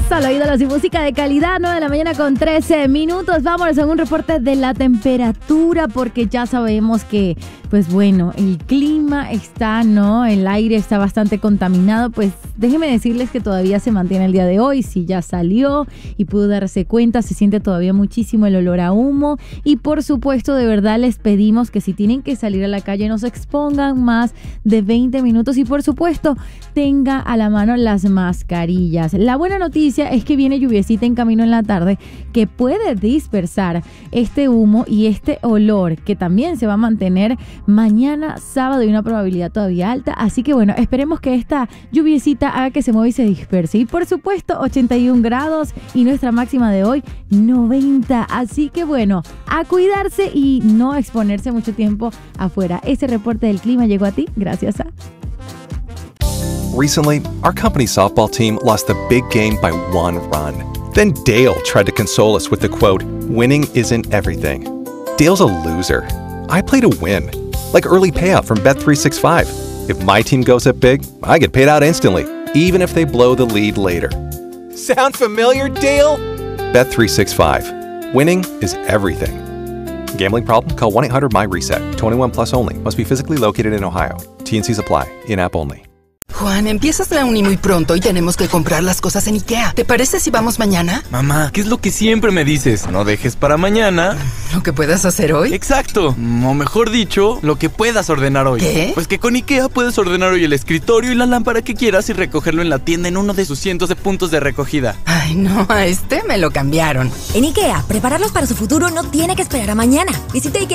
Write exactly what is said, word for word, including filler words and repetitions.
Solo ídolos y música de calidad, nueve de la mañana con trece minutos. Vámonos a un reporte de la temperatura porque ya sabemos que, pues bueno, el clima está, ¿no? El aire está bastante contaminado. Pues déjenme decirles que todavía se mantiene el día de hoy. Si ya salió y pudo darse cuenta, se siente todavía muchísimo el olor a humo. Y por supuesto, de verdad les pedimos que si tienen que salir a la calle no se expongan más de veinte minutos y por supuesto tenga a la mano las mascarillas. La buena noticia es que viene lluviecita en camino en la tarde que puede dispersar este humo y este olor que también se va a mantener mañana sábado y una probabilidad todavía alta. Así que bueno, esperemos que esta lluviecita haga que se mueva y se disperse. Y por supuesto ochenta y un grados y nuestra máxima de hoy noventa. Así que bueno, a cuidarse y no exponerse mucho tiempo afuera. Este reporte del clima llegó a ti gracias a... Recently, our company softball team lost the big game by one run. Then Dale tried to console us with the quote, "Winning isn't everything." Dale's a loser. I play to win. Like early payout from Bet three sixty-five. If my team goes up big, I get paid out instantly, even if they blow the lead later. Sound familiar, Dale? Bet three sixty-five. Winning is everything. Gambling problem? Call one eight hundred M Y reset. twenty-one plus only. Must be physically located in Ohio. T N Cs apply. In-app only. Juan, empiezas la uni muy pronto y tenemos que comprar las cosas en IKEA. ¿Te parece si vamos mañana? Mamá, ¿qué es lo que siempre me dices? No dejes para mañana ¿lo que puedas hacer hoy? Exacto, o mejor dicho, lo que puedas ordenar hoy. ¿Qué? Pues que con IKEA puedes ordenar hoy el escritorio y la lámpara que quieras y recogerlo en la tienda en uno de sus cientos de puntos de recogida. Ay, no, a este me lo cambiaron. En IKEA, prepararlos para su futuro no tiene que esperar a mañana. Visita IKEA